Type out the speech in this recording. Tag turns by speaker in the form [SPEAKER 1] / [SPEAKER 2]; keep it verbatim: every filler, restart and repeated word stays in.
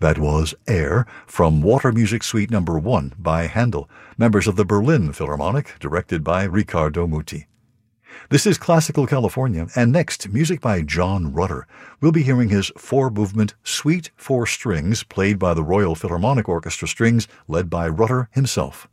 [SPEAKER 1] That was Air from Water Music Suite Number one by Handel, members of the Berlin Philharmonic, directed by Riccardo Muti. This is Classical California, and next, music by John Rutter. We'll be hearing his four-movement Suite for Strings, played by the Royal Philharmonic Orchestra Strings, led by Rutter himself.